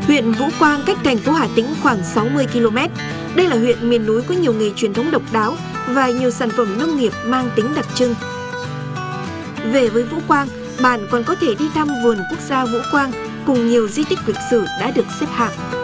Huyện Vũ Quang cách thành phố Hà Tĩnh khoảng 60 km. Đây là huyện miền núi có nhiều nghề truyền thống độc đáo và nhiều sản phẩm nông nghiệp mang tính đặc trưng. Về với Vũ Quang, bạn còn có thể đi thăm vườn quốc gia Vũ Quang cùng nhiều di tích lịch sử đã được xếp hạng.